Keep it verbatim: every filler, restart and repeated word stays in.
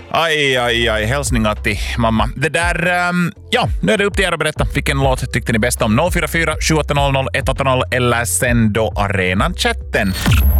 Aj, aj, aj. Hälsningar till mamma. Det där... Um, ja, nu är det upp till er att berätta vilken låt tyckte ni bäst om. noll fyra fyra sju åtta noll noll ett åtta noll eller sen då Arenan-chatten.